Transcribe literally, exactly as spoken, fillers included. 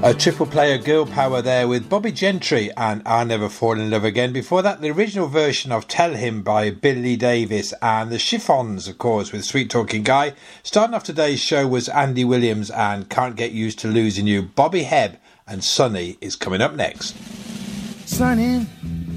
A triple play of girl power there with Bobby Gentry and I'll Never Fall in Love Again. Before that, the original version of Tell Him by Billy Davis and the Chiffons, of course, with Sweet Talking Guy. Starting off today's show was Andy Williams and Can't Get Used to Losing You. Bobby Hebb and Sonny is coming up next. Sonny,